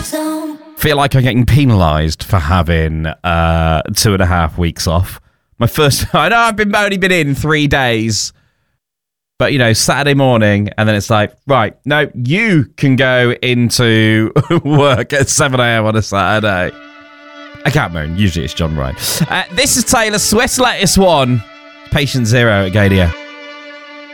Feel like I'm getting penalised for having 2.5 weeks off. My first... I know I've only been in 3 days. But, Saturday morning, and then it's like, right, no, you can go into work at 7 a.m. on a Saturday. I can't moan. Usually it's John Ryan. This is Taylor Swift, Latest One. Patient Zero at Gadia.